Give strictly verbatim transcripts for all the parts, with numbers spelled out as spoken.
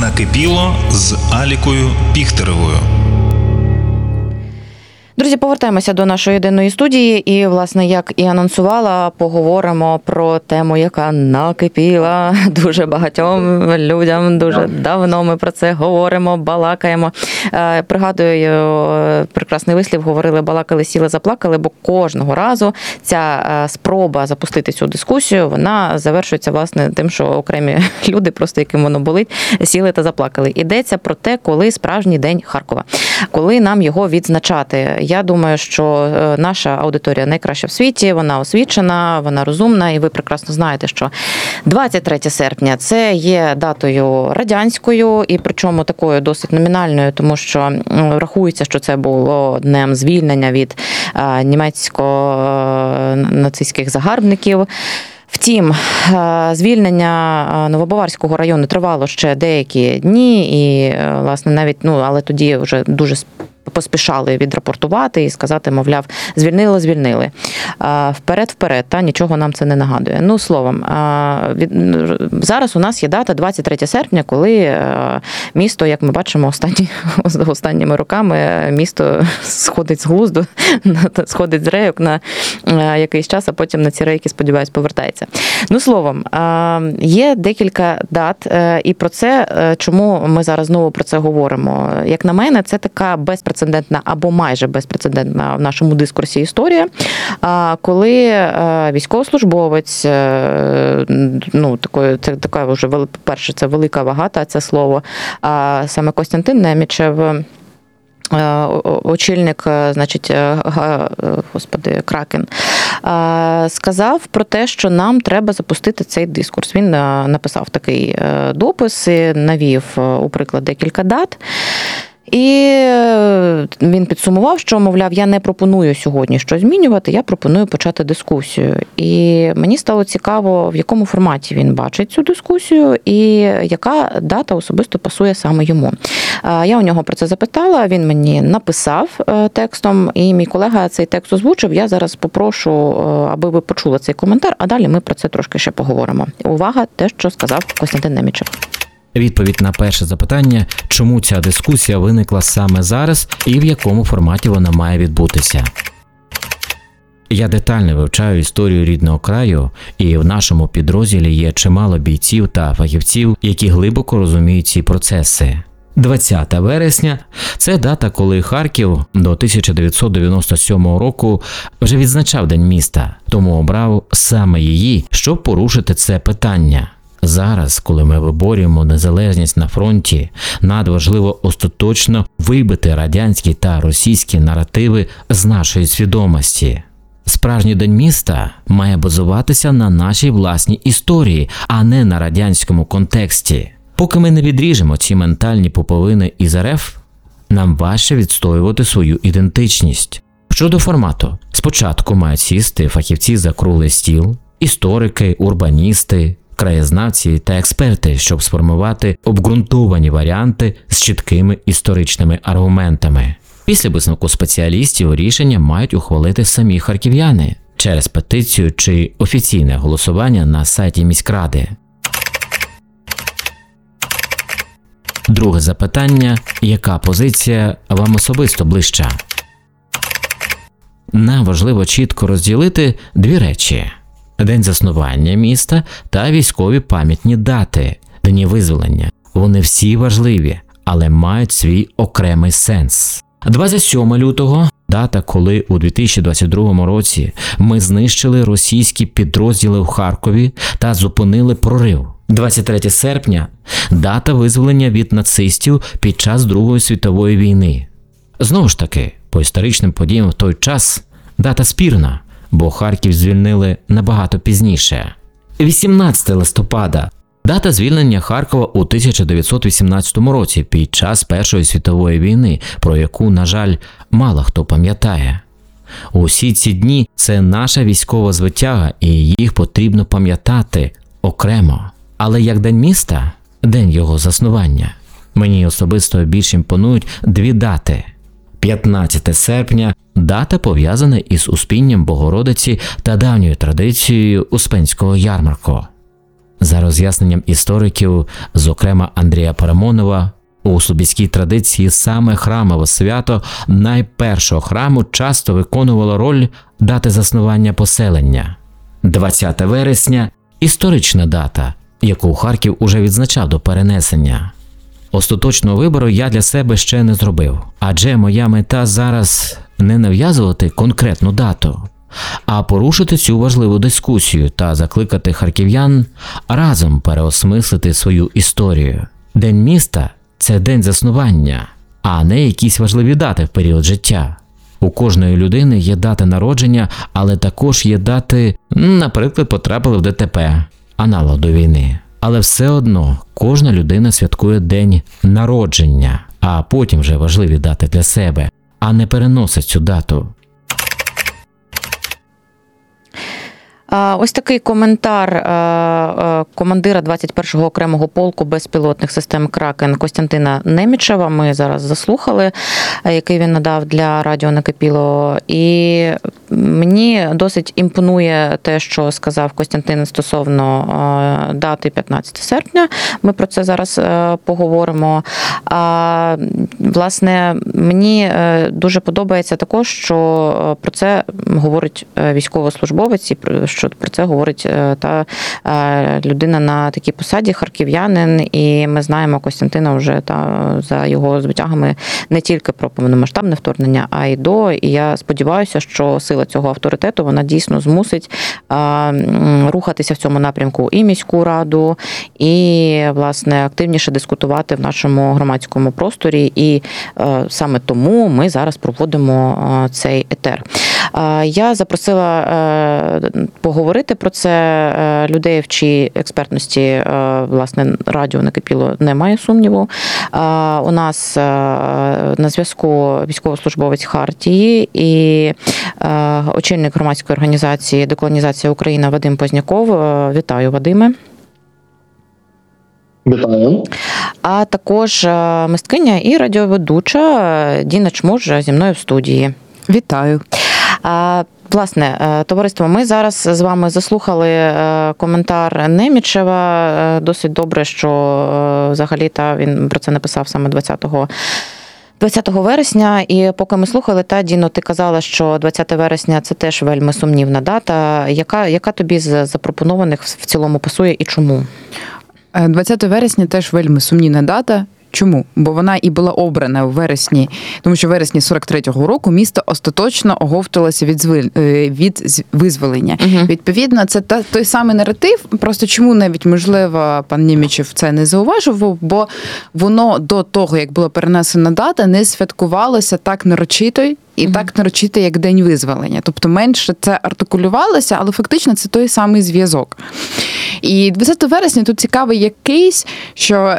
Накипіло з Алікою Піхтеревою. Друзі, повертаємося до нашої єдиної студії і, власне, як і анонсувала, поговоримо про тему, яка накипіла дуже багатьом людям. Дуже давно ми про це говоримо, балакаємо. Пригадую, прекрасний вислів, говорили, балакали, сіли, заплакали, бо кожного разу ця спроба запустити цю дискусію, вона завершується, власне, тим, що окремі люди, просто яким воно болить, сіли та заплакали. Йдеться про те, коли справжній день Харкова, коли нам його відзначати. Я думаю, що наша аудиторія найкраща в світі, вона освічена, вона розумна, і ви прекрасно знаєте, що двадцять третє серпня – це є датою радянською, і причому такою досить номінальною, тому що рахується, що це було днем звільнення від німецько-нацистських загарбників. Втім, звільнення Новобаварського району тривало ще деякі дні, і, власне, навіть, ну, але тоді вже дуже поспішали відрапортувати і сказати, мовляв, звільнили, звільнили. Вперед-вперед, та нічого нам це не нагадує. Ну, словом, зараз у нас є дата двадцять третє серпня, коли місто, як ми бачимо, останні, останніми роками, місто сходить з глузду, сходить з рейок на якийсь час, а потім на ці рейки, сподіваюсь, повертається. Ну, словом, є декілька дат, і про це, чому ми зараз знову про це говоримо. Як на мене, це така безпрецедентна або майже безпрецедентна в нашому дискурсі історія, коли військовослужбовець, ну, такою, це така вже, по-перше, це велика вага, та це слово, а саме Костянтин Немічев, очільник, значить, господи, Кракен, сказав про те, що нам треба запустити цей дискурс. Він написав такий допис, навів у приклад декілька дат. І він підсумував, що, мовляв, я не пропоную сьогодні щось змінювати, я пропоную почати дискусію. І мені стало цікаво, в якому форматі він бачить цю дискусію і яка дата особисто пасує саме йому. Я у нього про це запитала, він мені написав текстом, і мій колега цей текст озвучив. Я зараз попрошу, аби ви почули цей коментар, а далі ми про це трошки ще поговоримо. Увага, те, що сказав Костянтин Немічев. Відповідь на перше запитання, чому ця дискусія виникла саме зараз і в якому форматі вона має відбутися. Я детально вивчаю історію рідного краю, і в нашому підрозділі є чимало бійців та фахівців, які глибоко розуміють ці процеси. двадцяте вересня – це дата, коли Харків до тисяча дев'ятсот дев'яносто сьомого року вже відзначав День міста, тому обрав саме її, щоб порушити це питання. Зараз, коли ми виборюємо незалежність на фронті, надважливо остаточно вибити радянські та російські наративи з нашої свідомості. Справжній День міста має базуватися на нашій власній історії, а не на радянському контексті. Поки ми не відріжемо ці ментальні пуповини із РФ, нам важче відстоювати свою ідентичність. Щодо формату, спочатку мають сісти фахівці за круглий стіл, історики, урбаністи, краєзнавці та експерти, щоб сформувати обґрунтовані варіанти з чіткими історичними аргументами. Після висновку спеціалістів рішення мають ухвалити самі харків'яни через петицію чи офіційне голосування на сайті міськради. Друге запитання – яка позиція вам особисто ближча? Нам важливо чітко розділити дві речі – День заснування міста та військові пам'ятні дати, Дні визволення. Вони всі важливі, але мають свій окремий сенс. двадцять сьоме лютого – дата, коли у дві тисячі двадцять другому році ми знищили російські підрозділи в Харкові та зупинили прорив. двадцять третє серпня – дата визволення від нацистів під час Другої світової війни. Знову ж таки, по історичним подіям в той час дата спірна, бо Харків звільнили набагато пізніше. вісімнадцяте листопада – дата звільнення Харкова у тисяча дев'ятсот вісімнадцятому році під час Першої світової війни, про яку, на жаль, мало хто пам'ятає. Усі ці дні – це наша військова звитяга, і їх потрібно пам'ятати окремо. Але як День міста – день його заснування. Мені особисто більш імпонують дві дати. п'ятнадцяте серпня – дата пов'язана із Успінням Богородиці та давньою традицією Успенського ярмарку. За роз'ясненням істориків, зокрема Андрія Парамонова, у слобідській традиції саме храмове свято найпершого храму часто виконувало роль дати заснування поселення. двадцяте вересня – історична дата, яку Харків уже відзначав до перенесення. Остаточного вибору я для себе ще не зробив, адже моя мета зараз не нав'язувати конкретну дату, а порушити цю важливу дискусію та закликати харків'ян разом переосмислити свою історію. День міста – це день заснування, а не якісь важливі дати в період життя. У кожної людини є дата народження, але також є дати, наприклад, потрапили в ДТП, аналог до війни. Але все одно кожна людина святкує день народження, а потім вже важливі дати для себе, а не переносить цю дату. Ось такий коментар командира двадцять першого окремого полку безпілотних систем «Кракен» Костянтина Немічева ми зараз заслухали, який він надав для радіо Накипіло. І мені досить імпонує те, що сказав Костянтин стосовно дати п'ятнадцяте серпня. Ми про це зараз поговоримо. А, власне, мені дуже подобається також, що про це говорить військовослужбовець, що про це говорить та людина на такій посаді, харків'янин, і ми знаємо Костянтина вже та за його звитягами не тільки про повномасштабне вторгнення, а й до. І я сподіваюся, що сила цього авторитету, вона дійсно змусить рухатися в цьому напрямку і міську раду, і, власне, активніше дискутувати в нашому громадському просторі. І саме тому ми зараз проводимо цей етер. Я запросила поговорити про це людей, в чиїй експертності, власне, радіо Накипіло немає сумніву. У нас на зв'язку військовослужбовець Хартії і очільник громадської організації «Деколонізація Україна» Вадим Позняков. Вітаю, Вадиме. Вітаю. А також мисткиня і радіоведуча Діна Чмуж зі мною в студії. Вітаю. Власне, товариство, ми зараз з вами заслухали коментар Немічева. Досить добре, що взагалі та він про це написав саме двадцятого вересня. І поки ми слухали, та, Діно, ти казала, що двадцяте вересня – це теж вельми сумнівна дата. Яка, яка тобі з запропонованих в цілому пасує і чому? двадцяте вересня теж вельми сумнівна дата. Чому? Бо вона і була обрана в вересні, тому що в вересні сорок третього року місто остаточно оговталося від, звиль... від визволення. Угу. Відповідно, це та, той самий наратив, просто чому навіть, можливо, пан Німічев це не зауважував, бо воно до того, як була перенесена дата, не святкувалося так нарочито, і mm-hmm. так нарочито, як День визволення. Тобто менше це артикулювалося, але фактично це той самий зв'язок. І двадцятого вересня тут цікавий якийсь, що...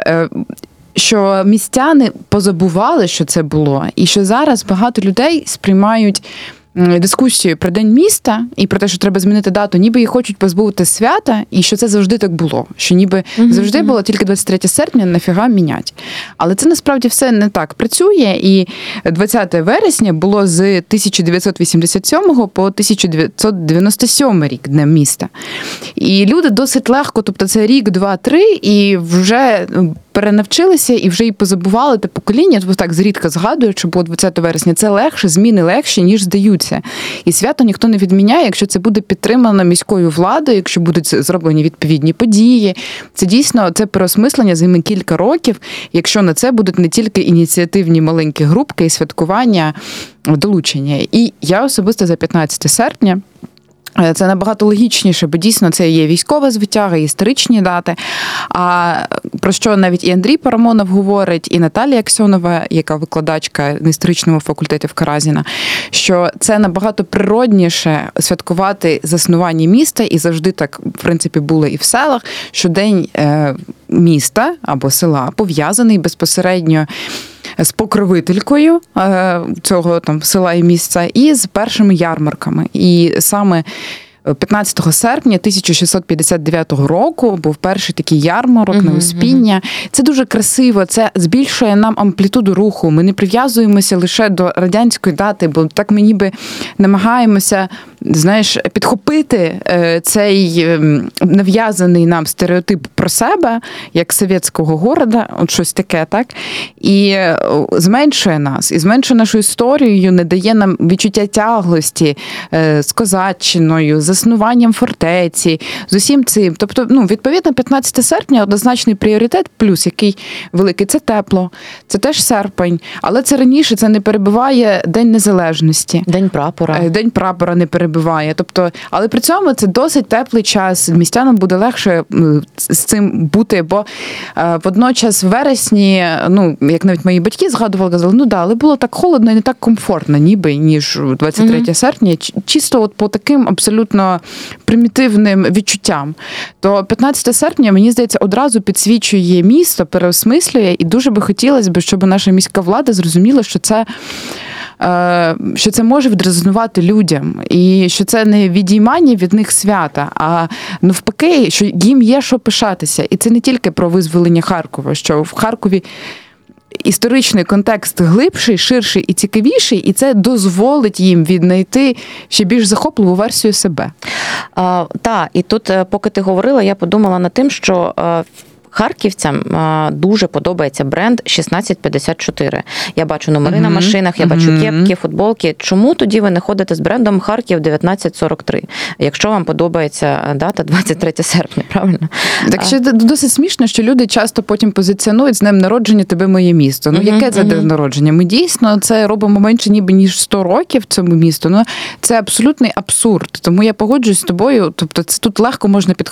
що містяни позабували, що це було, і що зараз багато людей сприймають дискусію про День міста і про те, що треба змінити дату, ніби їх хочуть позбути свята, і що це завжди так було. Що ніби mm-hmm. завжди було тільки двадцять третє серпня, нафіга мінять. Але це насправді все не так працює, і двадцяте вересня було з тисяча дев'ятсот вісімдесят сьомого по тисяча дев'ятсот дев'яносто сьомий рік Днем міста. І люди досить легко, тобто це рік, два, три, і вже перенавчилися і вже і позабували те покоління, тобто так зрідка згадують, що було двадцятого вересня. Це легше, зміни легші, ніж здаються. І свято ніхто не відміняє, якщо це буде підтримано міською владою, якщо будуть зроблені відповідні події. Це дійсно, це переосмислення займе кілька років, якщо на це будуть не тільки ініціативні маленькі групки і святкування, долучення. І я особисто за п'ятнадцяте серпня, це набагато логічніше, бо дійсно це є військова звитяга, історичні дати. А про що навіть і Андрій Парамонов говорить, і Наталія Аксьонова, яка викладачка на історичному факультеті в Каразіна, що це набагато природніше святкувати заснування міста, і завжди так, в принципі, було і в селах, що День міста або села пов'язаний безпосередньо з покровителькою цього там села і місця, і з першими ярмарками. І саме п'ятнадцятого серпня тисяча шістсот п'ятдесят дев'ятого року був перший такий ярмарок, uh-huh, на Успіння. Uh-huh. Це дуже красиво, це збільшує нам амплітуду руху. Ми не прив'язуємося лише до радянської дати, бо так ми ніби намагаємося знаєш, підхопити е, цей е, нав'язаний нам стереотип про себе, як совєтського города, от щось таке, так? І е, зменшує нас, і зменшує нашу історію, не дає нам відчуття тяглості е, з козаччиною, з заснуванням фортеці, з усім цим. Тобто, ну, відповідно, п'ятнадцяте серпня однозначний пріоритет, плюс який великий, це тепло, це теж серпень, але це раніше, це не перебиває День Незалежності. День прапора. Е, День прапора не перебиває. Тобто, але при цьому це досить теплий час. Містянам буде легше м, з цим бути, бо е, водночас в вересні, ну, як навіть мої батьки згадували, казали, ну да, але було так холодно і не так комфортно, ніби, ніж двадцять третє серпня, чисто от по таким абсолютно примітивним відчуттям. То п'ятнадцяте серпня, мені здається, одразу підсвічує місто, переосмислює, і дуже би хотілося б, щоб наша міська влада зрозуміла, що це що це може відрезонувати людям, і що це не відіймання від них свята, а навпаки, що їм є що пишатися. І це не тільки про визволення Харкова, що в Харкові історичний контекст глибший, ширший і цікавіший, і це дозволить їм віднайти ще більш захопливу версію себе. А, та, і тут, поки ти говорила, я подумала над тим, що харківцям дуже подобається бренд шістнадцять п'ятдесят чотири. Я бачу номери uh-huh. на машинах, я бачу uh-huh. кепки, футболки. Чому тоді ви не ходите з брендом Харків дев'ятнадцять сорок три, якщо вам подобається дата двадцять третє серпня, правильно? Так ще досить смішно, що люди часто потім позиціонують з днем народження тебе моє місто. Ну, uh-huh. яке це uh-huh. день народження? Ми дійсно це робимо менше ніби ніж сто років цьому місту. Ну, це абсолютний абсурд. Тому я погоджуюсь з тобою, тобто це тут легко можна підхопити